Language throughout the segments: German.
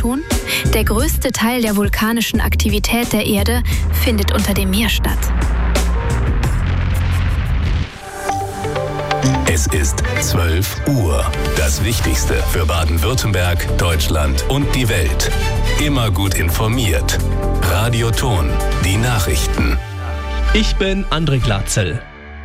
Neptun? Der größte Teil der vulkanischen Aktivität der Erde findet unter dem Meer statt. Es ist 12 Uhr. Das Wichtigste für Baden-Württemberg, Deutschland und die Welt. Immer gut informiert. Radio Ton, die Nachrichten. Ich bin André Glatzel.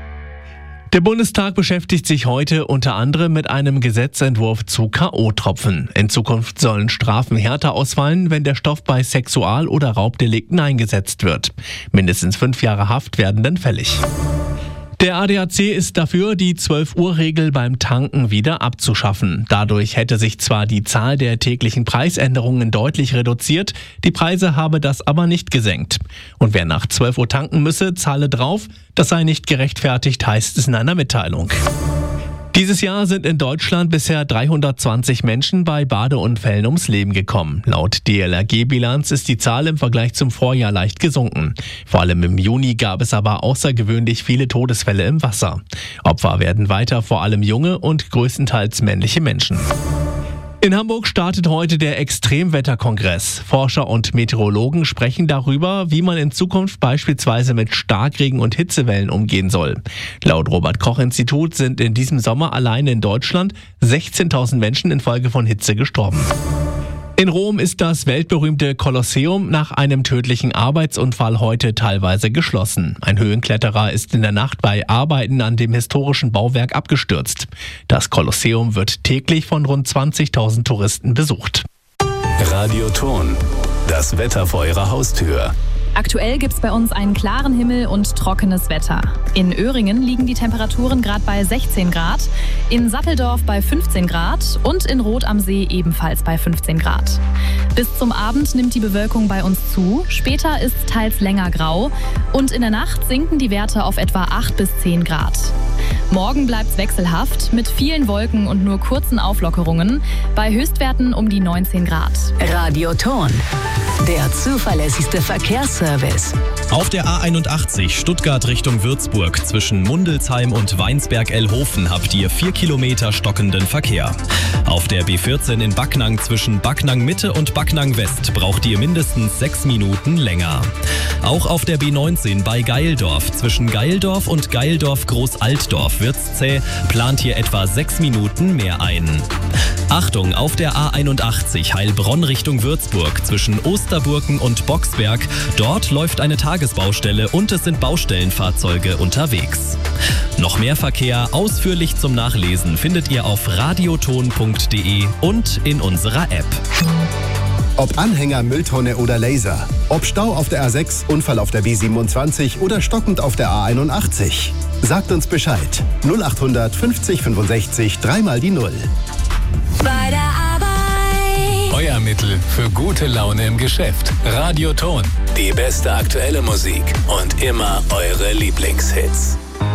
Der Bundestag beschäftigt sich heute unter anderem mit einem Gesetzentwurf zu K.O.-Tropfen. In Zukunft sollen Strafen härter ausfallen, wenn der Stoff bei Sexual- oder Raubdelikten eingesetzt wird. Mindestens 5 Jahre Haft werden dann fällig. Der ADAC ist dafür, die 12-Uhr-Regel beim Tanken wieder abzuschaffen. Dadurch hätte sich zwar die Zahl der täglichen Preisänderungen deutlich reduziert, die Preise habe das aber nicht gesenkt. Und wer nach 12 Uhr tanken müsse, zahle drauf. Das sei nicht gerechtfertigt, heißt es in einer Mitteilung. Dieses Jahr sind in Deutschland bisher 320 Menschen bei Badeunfällen ums Leben gekommen. Laut DLRG-Bilanz ist die Zahl im Vergleich zum Vorjahr leicht gesunken. Vor allem im Juni gab es aber außergewöhnlich viele Todesfälle im Wasser. Opfer werden weiter vor allem junge und größtenteils männliche Menschen. In Hamburg startet heute der Extremwetterkongress. Forscher und Meteorologen sprechen darüber, wie man in Zukunft beispielsweise mit Starkregen und Hitzewellen umgehen soll. Laut Robert-Koch-Institut sind in diesem Sommer allein in Deutschland 16.000 Menschen infolge von Hitze gestorben. In Rom ist das weltberühmte Kolosseum nach einem tödlichen Arbeitsunfall heute teilweise geschlossen. Ein Höhenkletterer ist in der Nacht bei Arbeiten an dem historischen Bauwerk abgestürzt. Das Kolosseum wird täglich von rund 20.000 Touristen besucht. Radio Ton, das Wetter vor Ihrer Haustür. Aktuell gibt's bei uns einen klaren Himmel und trockenes Wetter. In Öhringen liegen die Temperaturen gerade bei 16 Grad, in Sappeldorf bei 15 Grad und in Rot am See ebenfalls bei 15 Grad. Bis zum Abend nimmt die Bewölkung bei uns zu, später ist teils länger grau und in der Nacht sinken die Werte auf etwa 8 bis 10 Grad. Morgen bleibt's wechselhaft mit vielen Wolken und nur kurzen Auflockerungen, bei Höchstwerten um die 19 Grad. Radio Ton, der zuverlässigste Verkehrsservice. Auf der A81 Stuttgart Richtung Würzburg zwischen Mundelsheim und Weinsberg-Elhofen habt ihr 4 Kilometer stockenden Verkehr. Auf der B14 in Backnang zwischen Backnang Mitte und Backnang West braucht ihr mindestens 6 Minuten länger. Auch auf der B19 bei Geildorf zwischen Geildorf und Geildorf Großaltdorf wird's zäh, plant hier etwa 6 Minuten mehr ein. Achtung, auf der A81 Heilbronn Richtung Würzburg zwischen Osterburken und Boxberg. Dort läuft eine Tagesbaustelle und es sind Baustellenfahrzeuge unterwegs. Noch mehr Verkehr ausführlich zum Nachlesen findet ihr auf radioton.de und in unserer App. Ob Anhänger, Mülltonne oder Laser. Ob Stau auf der A6, Unfall auf der B27 oder stockend auf der A81. Sagt uns Bescheid. 0800 50 65 3 die 0. Bei der Arbeit. Euer Mittel für gute Laune im Geschäft. Radio Ton, die beste aktuelle Musik und immer eure Lieblingshits.